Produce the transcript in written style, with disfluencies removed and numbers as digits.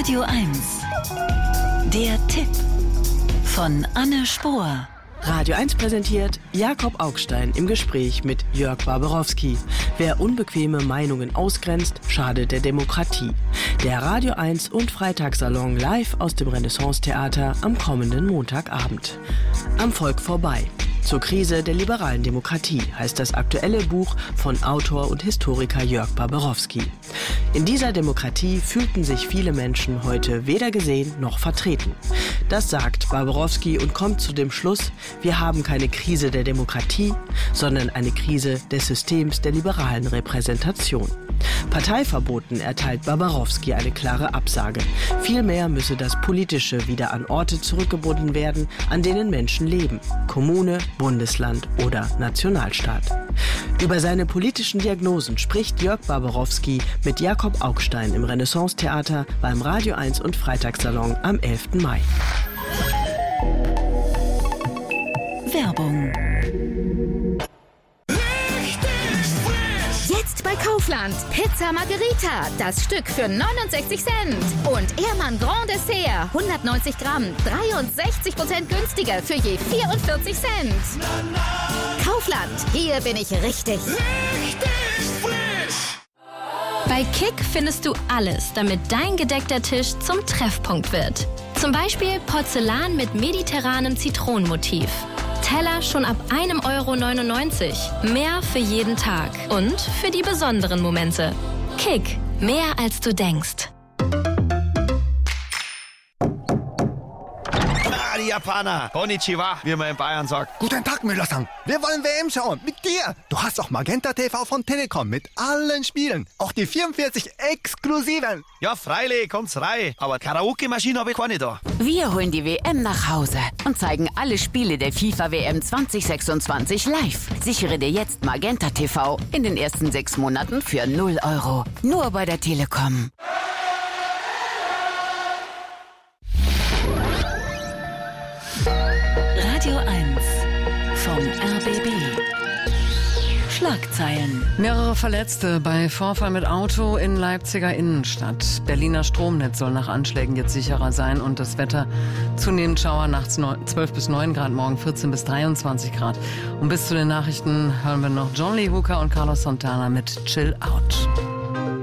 Radio 1. Der Tipp von Anne Spohr. Radio 1 präsentiert Jakob Augstein im Gespräch mit Jörg Barbarowski. Wer unbequeme Meinungen ausgrenzt, schadet der Demokratie. Der Radio 1 und Freitagssalon live aus dem Renaissance-Theater am kommenden Montagabend. Am Volk vorbei. Zur Krise der liberalen Demokratie heißt das aktuelle Buch von Autor und Historiker Jörg Barbarowski. In dieser Demokratie fühlten sich viele Menschen heute weder gesehen noch vertreten. Das sagt Barbarowski und kommt zu dem Schluss, wir haben keine Krise der Demokratie, sondern eine Krise des Systems der liberalen Repräsentation. Parteiverboten erteilt Barbarowski eine klare Absage. Vielmehr müsse das Politische wieder an Orte zurückgebunden werden, an denen Menschen leben. Kommune, Bundesland oder Nationalstaat. Über seine politischen Diagnosen spricht Jörg Barbarowski mit Jakob Augstein im Renaissance-Theater beim Radio 1 und Freitagssalon am 11. Mai. Werbung. Jetzt bei Kaufland. Pizza Margherita, das Stück für 69 Cent. Und Ehrmann Grand Dessert, 190 Gramm, 63% günstiger für je 44 Cent. Kaufland, hier bin ich richtig. Richtig frisch. Bei Kick findest du alles, damit dein gedeckter Tisch zum Treffpunkt wird. Zum Beispiel Porzellan mit mediterranem Zitronenmotiv. Teller schon ab 1,99 €. Mehr für jeden Tag und für die besonderen Momente. Kick, mehr als du denkst. Die Japaner. Konnichiwa, wie man in Bayern sagt. Guten Tag, Müller-san. Wir wollen WM schauen. Mit dir. Du hast auch Magenta TV von Telekom mit allen Spielen. Auch die 44 exklusiven. Ja, freilich, kommt's rein. Aber Karaoke-Maschine habe ich keine da. Wir holen die WM nach Hause und zeigen alle Spiele der FIFA-WM 2026 live. Sichere dir jetzt Magenta TV in den ersten 6 Monaten für 0 €. Nur bei der Telekom. Radio 1 vom RBB. Schlagzeilen. Mehrere Verletzte bei Vorfall mit Auto in Leipziger Innenstadt. Berliner Stromnetz soll nach Anschlägen jetzt sicherer sein und das Wetter zunehmend Schauer, nachts 12 bis 9 Grad, morgen 14 bis 23 Grad. Und bis zu den Nachrichten hören wir noch John Lee Hooker und Carlos Santana mit Chill Out.